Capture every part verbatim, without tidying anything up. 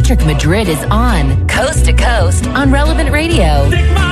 Patrick Madrid is on Coast to Coast on Relevant Radio.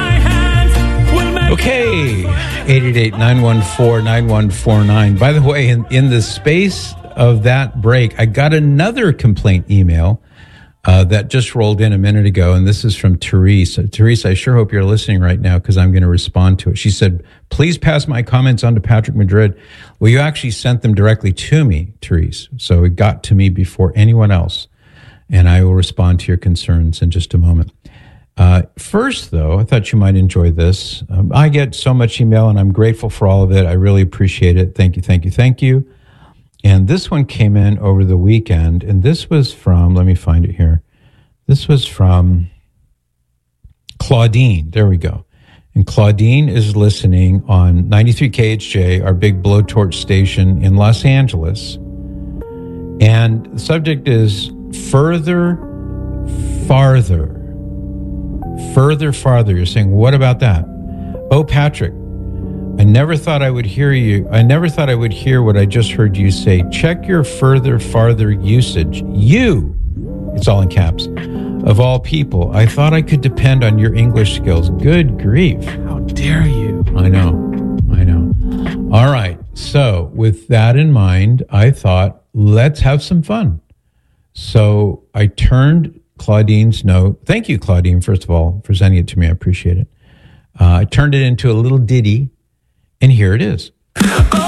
Okay, eight eight eight, nine one four, nine one four nine. By the way, in, in the space of that break, I got another complaint email uh, that just rolled in a minute ago, and this is from Therese. Uh, Therese, I sure hope you're listening right now because I'm going to respond to it. She said, please pass my comments on to Patrick Madrid. Well, you actually sent them directly to me, Therese, so it got to me before anyone else, and I will respond to your concerns in just a moment. Uh, first, though, I thought you might enjoy this. Um, I get so much email, and I'm grateful for all of it. I really appreciate it. Thank you, thank you, thank you. And this one came in over the weekend, and this was from, let me find it here. This was from Claudine. There we go. And Claudine is listening on ninety-three K H J, our big blowtorch station in Los Angeles. And the subject is further, farther. Further, farther. You're saying, what about that? Oh, Patrick, I never thought I would hear you. I never thought I would hear what I just heard you say. Check your further, farther usage. You, it's all in caps, of all people. I thought I could depend on your English skills. Good grief. How dare you? I know. I know. All right. So with that in mind, I thought, let's have some fun. So I turned Claudine's note. Thank you, Claudine, first of all, for sending it to me. I appreciate it. Uh, I turned it into a little ditty, and here it is.